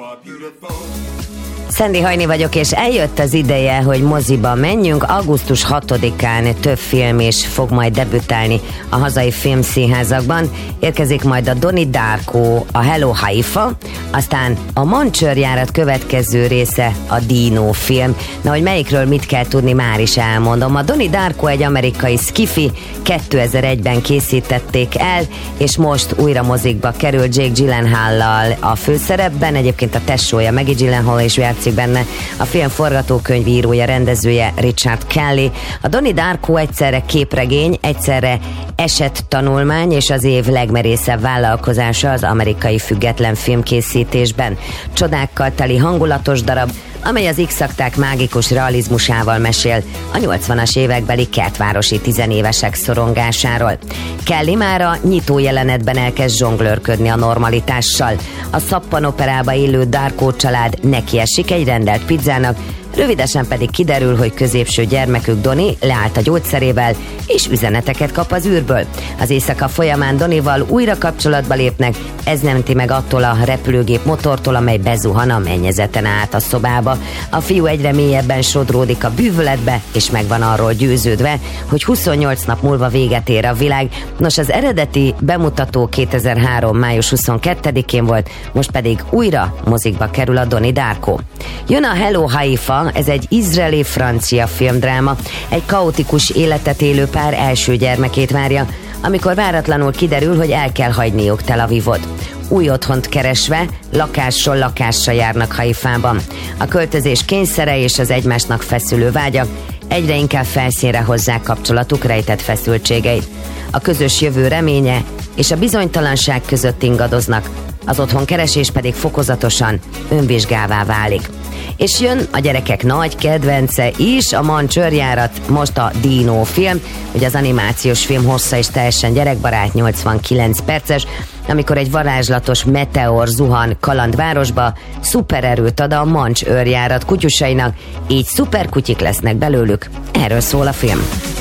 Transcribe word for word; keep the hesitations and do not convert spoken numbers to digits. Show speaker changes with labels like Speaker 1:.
Speaker 1: Szendi Hajni vagyok, és eljött az ideje, hogy moziba menjünk. augusztus hatodikán több film is fog majd debütálni a hazai filmszínházakban. Érkezik majd a Donnie Darko, a Hello Haifa, aztán a Mancsőrjárat következő része a Dino film. Na, hogy melyikről mit kell tudni, már is elmondom. A Donnie Darko egy amerikai skifi, kétezer-egyben készítették el, és most újra mozikba kerül Jake Gyllenhaal-lal a főszerepben. Egyébként a tesója Maggie Gyllenhaal is játszik benne, a film forgatókönyvírója, rendezője Richard Kelly. A Donnie Darko egyszerre képregény, egyszerre esettanulmány és az év legmerészebb vállalkozása az amerikai független filmkészítésben. Csodákkal teli hangulatos darab, amely az X-akták mágikus realizmusával mesél a nyolcvanas évekbeli kertvárosi tizenévesek szorongásáról. Kelly már a nyitó jelenetben elkezd zsonglőrködni a normalitással. A szappanoperába élő Darko család nekiesik egy rendelt pizzának, rövidesen pedig kiderül, hogy középső gyermekük Donnie leállt a gyógyszerével, és üzeneteket kap az űrből. Az éjszaka folyamán Donnie-val újra kapcsolatba lépnek, ez nem menti meg attól a repülőgép motortól, amely bezuhan a mennyezeten át a szobába. A fiú egyre mélyebben sodródik a bűvöletbe, és meg van arról győződve, hogy huszonnyolc nap múlva véget ér a világ. Nos, az eredeti bemutató kétezer-három. május huszonkettedikén volt, most pedig újra mozikba kerül a Donnie Darko. Jön a Hello Haifa, ez egy izraeli-francia filmdráma. Egy kaotikus életet élő pár első gyermekét várja, amikor váratlanul kiderül, hogy el kell hagyniuk Tel Avivot. Új otthont keresve, lakásról lakásra járnak Haifában. A költözés kényszere és az egymásnak feszülő vágyak egyre inkább felszínre hozzák kapcsolatuk rejtett feszültségeit. A közös jövő reménye és a bizonytalanság között ingadoznak, az otthonkeresés pedig fokozatosan önvizsgává válik. És jön a gyerekek nagy kedvence is, a Mancsőrjárat, most a Dino film, ugye az animációs film hossza is teljesen gyerekbarát, nyolcvankilenc perces, amikor egy varázslatos meteor zuhan kalandvárosba, szupererőt ad a Mancsőrjárat kutyusainak, így szuperkutyik lesznek belőlük. Erről szól a film.